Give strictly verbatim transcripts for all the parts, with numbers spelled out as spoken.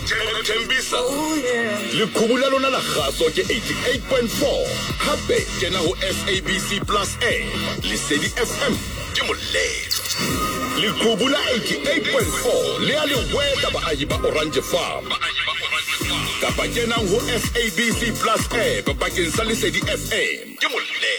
Tembisa. Oh yeah. Le khumula lona la gaso ke eighty-eight point four. Hape kena ho S A B C Plus A. Le Sedi F M ke moletlo. Le khumula eighty-eight point four. Le a le weta ba ayi ba Orange Farm. Kapa kena ho S A B C Plus A ba bakeng sa Le Sedi F M ke moletlo.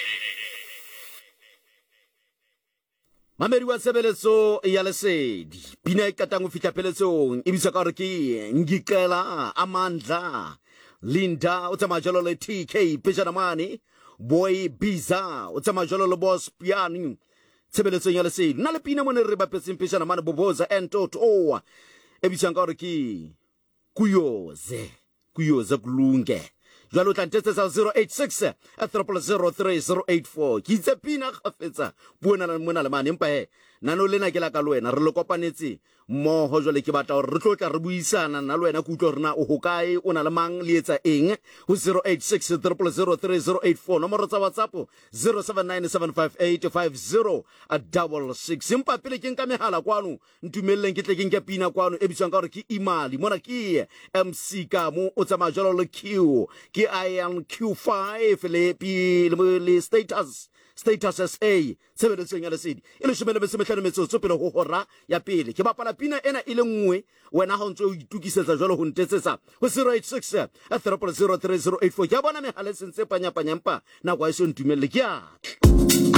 Mamedi wa sebeletso ya Lesedi pina e katang ho fihla peletsong e bitsa ka re ke Ngikela Amandla Linda o tsama jalo le T K Pejana Mane Boy Biza o tsama jalo le Boss Piano sebeletsong ya Lesedi na le pina mone re ba petseng Pejana Mane Boboza Entoto e bitsa ka re ke Kuyoze Kuyoze kulunge jalo tlantetse sa zero eight six zero zero three zero eight four ke itse pina gafetsa buona le mona le mane empa he nano lena ke la ka lwena re le kopanetse mo ho jole ke batla re tlotla re buisana na lwena ku utlo rena o hokae o na le mang le etsa eng ho zero eight six zero zero three zero eight four nomoro tsa WhatsApp zero seven nine seven five eight five zero six six empa pele ke nka mehala kwano ntumelleng ke tle ke nka pina kwano e bitswang ka re ke Imali mona ke M C ka mo o tsama jalo le Q ke I am Q five le pi le status status S A sebeletsong ya Lesedi e le shumele besemehlano metsotso pele ho hora ya pele ke bapala pina ena ile nngwe wena ha o ntse o itukisetsa jalo ho ntetsetsa ho zero eight six zero zero three zero eight four ya bona mehala sentse panya panya mpa na kwa iso ntumelle ke ya